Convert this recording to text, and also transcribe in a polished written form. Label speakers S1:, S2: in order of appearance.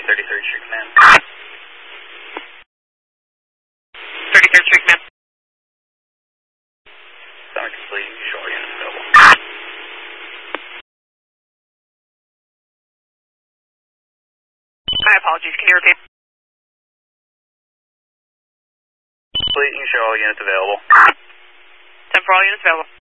S1: 33rd Street Command.
S2: 33rd Street Command.
S1: Summit complete. Show all units available.
S2: My apologies. Can you repeat?
S1: Complete. You can show all units available.
S2: 10 for all units available.